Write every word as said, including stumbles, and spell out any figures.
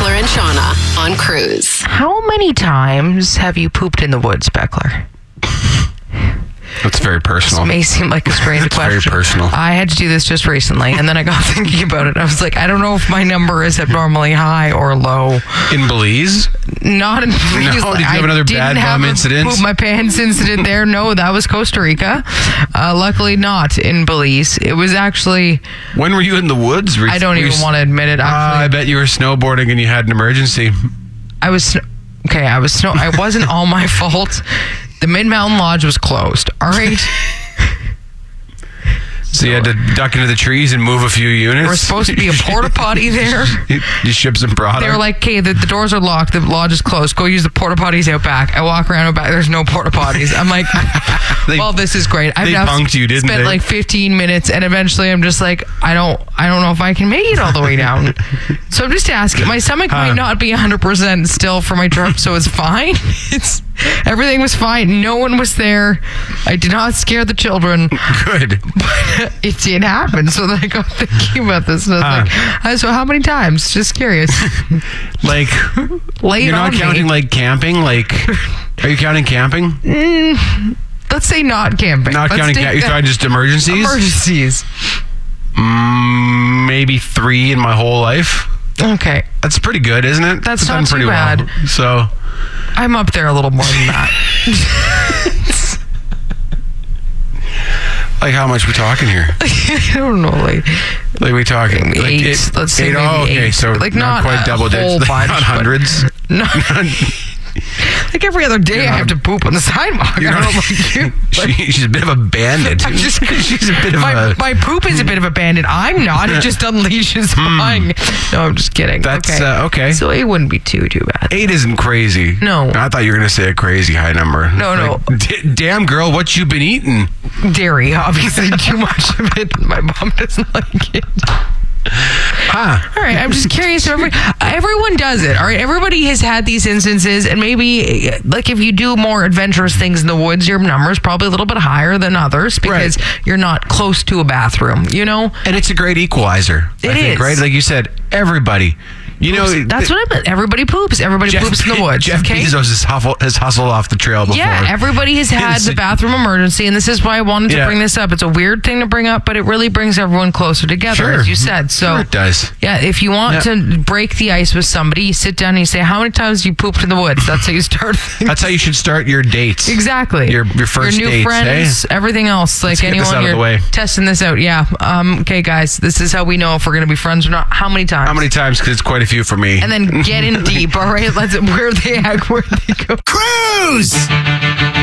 Beckler and Shauna on Cruise. How many times have you pooped in the woods, Beckler? That's very personal. This may seem like a strange It's question. very personal. I had to do this just recently, and then I got thinking about it. I was like, I don't know if my number is abnormally high or low. In Belize? Not in Belize. No, did you have I another didn't bad have bum a incident? Poop my pants incident there. No, that was Costa Rica. Uh, luckily, not in Belize. It was actually. When were you in the woods? Were, I don't were even you, want to admit it. Uh, Actually, I bet you were snowboarding and you had an emergency. I was. Okay, I was snow. It wasn't all my fault. The Mid Mountain Lodge was closed. All right. So you had to duck into the trees and move a few units? There was supposed to be a porta potty there. You ship some product? They were like, okay, the, the doors are locked, the lodge is closed, go use the porta potties out back. I walk around out back, there's no porta potties. I'm like, They- well, this is great. I've they now punked you, didn't spent they? like fifteen minutes, and eventually I'm just like, I don't I don't know if I can make it all the way down. So I'm just asking. My stomach Huh. might not be one hundred percent still for my trip, so it's fine. It's everything was fine. No one was there. I did not scare the children. Good. But it did happen. So then I got thinking about this, and I was Huh. like, uh, so how many times? Just curious. Like, Lay it you're not on counting me. like camping? Like, are you counting camping? Let's say not camping. Not Let's counting take camping. You're that- talking just emergencies? emergencies. Mm, maybe three in my whole life. Okay, That's pretty good, isn't it? That's I've not done pretty too bad. well. So, I'm up there a little more than that. like, how much we talking here? I don't know, like Like, we talking maybe like eight. it- let's say eight, maybe oh, okay, eight. so like not, not, quite a double whole digits, bunch, not but- hundreds. No. Like every other day, You're I not- have to poop on the sidewalk. I You're don't not- know about you. but She, she's a bit of a bandit. I'm just, she's a bit of my, a. my poop is a bit of a bandit. I'm not. It just unleashes flying. No, I'm just kidding. That's okay. uh, okay. So it wouldn't be too too bad. Eight isn't crazy. No. I thought you were gonna say a crazy high number. No, no. Like, D- damn girl, what you been eating? Dairy, obviously, too much of it. My mom doesn't like it. Huh. All right, I'm just curious. Every, everyone does it. All right, everybody has had these instances, and maybe like if you do more adventurous things in the woods, your number is probably a little bit higher than others because Right. you're not close to a bathroom. You know, And it's a great equalizer. It I think, is. right? Like you said, everybody. You know, that's what I meant. Everybody poops. Everybody Jeff, poops in the woods. Jeff okay? Bezos has, huffle, has hustled off the trail before. Yeah, everybody has had It's- the bathroom emergency, and this is why I wanted to Yeah. bring this up. It's a weird thing to bring up, but it really brings everyone closer together, Sure. as you said. So Sure it does. Yeah, if you want Yeah. to break the ice with somebody, you sit down and you say, "How many times you pooped in the woods?" That's how you start. That's how you should start your dates. Exactly. Your- your first your new dates, friends, everything else. Like Let's get anyone, this out of you're the way. testing this out. Yeah. Um, okay, guys, this is how we know if we're going to be friends or not. How many times? How many times? Because it's quite a few for me. And then get in deep. All right. Let's. Where they at? Where they go? Cruise!